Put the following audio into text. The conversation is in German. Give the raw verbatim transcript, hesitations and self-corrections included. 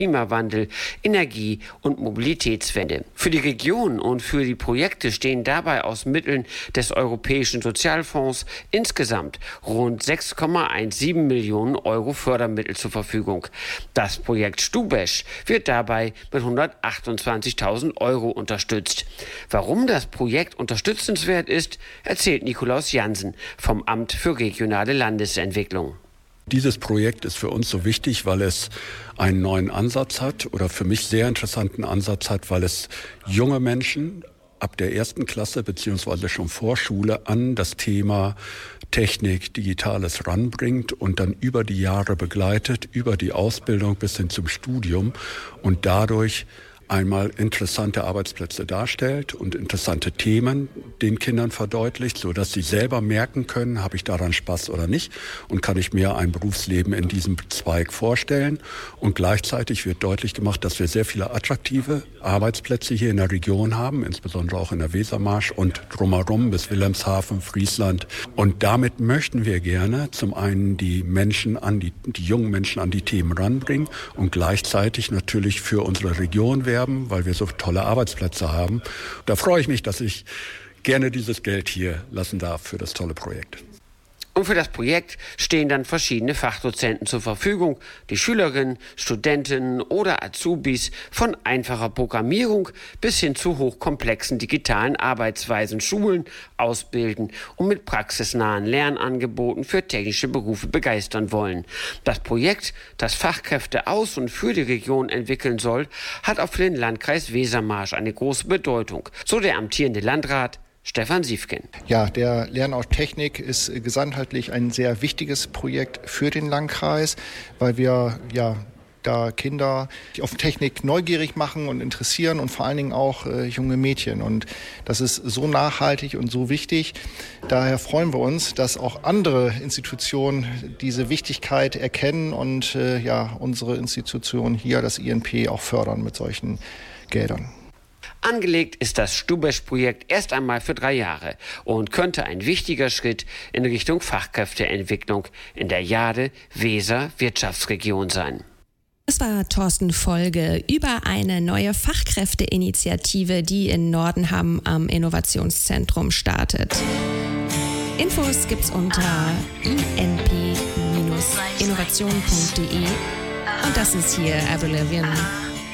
Klimawandel, Energie- und Mobilitätswende. Für die Region und für die Projekte stehen dabei aus Mitteln des Europäischen Sozialfonds insgesamt rund sechs Komma siebzehn Millionen Euro Fördermittel zur Verfügung. Das Projekt Stubesch wird dabei mit hundertachtundzwanzigtausend Euro unterstützt. Warum das Projekt unterstützenswert ist, erzählt Nikolaus Jansen vom Amt für regionale Landesentwicklung. Dieses Projekt ist für uns so wichtig, weil es einen neuen Ansatz hat oder für mich sehr interessanten Ansatz hat, weil es junge Menschen ab der ersten Klasse beziehungsweise schon Vorschule an das Thema Technik, Digitales ranbringt und dann über die Jahre begleitet, über die Ausbildung bis hin zum Studium und dadurch einmal interessante Arbeitsplätze darstellt und interessante Themen den Kindern verdeutlicht, sodass sie selber merken können, habe ich daran Spaß oder nicht und kann ich mir ein Berufsleben in diesem Zweig vorstellen. Und gleichzeitig wird deutlich gemacht, dass wir sehr viele attraktive Arbeitsplätze hier in der Region haben, insbesondere auch in der Wesermarsch und drumherum bis Wilhelmshaven, Friesland. Und damit möchten wir gerne zum einen die Menschen an die, die jungen Menschen an die Themen ranbringen und gleichzeitig natürlich für unsere Region werben, weil wir so tolle Arbeitsplätze haben. Da freue ich mich, dass ich gerne dieses Geld hier lassen darf für das tolle Projekt. Und für das Projekt stehen dann verschiedene Fachdozenten zur Verfügung, die Schülerinnen, Studentinnen oder Azubis von einfacher Programmierung bis hin zu hochkomplexen digitalen Arbeitsweisen schulen, ausbilden und mit praxisnahen Lernangeboten für technische Berufe begeistern wollen. Das Projekt, das Fachkräfte aus und für die Region entwickeln soll, hat auch für den Landkreis Wesermarsch eine große Bedeutung, so der amtierende Landrat Stefan Siefken. Ja, der Lernort Technik ist gesamtheitlich ein sehr wichtiges Projekt für den Landkreis, weil wir ja da Kinder die auf Technik neugierig machen und interessieren und vor allen Dingen auch äh, junge Mädchen. Und das ist so nachhaltig und so wichtig. Daher freuen wir uns, dass auch andere Institutionen diese Wichtigkeit erkennen und äh, ja unsere Institution hier, das I N P, auch fördern mit solchen Geldern. Angelegt ist das Stubesch-Projekt erst einmal für drei Jahre und könnte ein wichtiger Schritt in Richtung Fachkräfteentwicklung in der Jade-Weser-Wirtschaftsregion sein. Das war Thorsten Folge über eine neue Fachkräfteinitiative, die in Nordenham am Innovationszentrum startet. Infos gibt's unter i n p Bindestrich innovation punkt d e und das ist hier Avril Lavigne.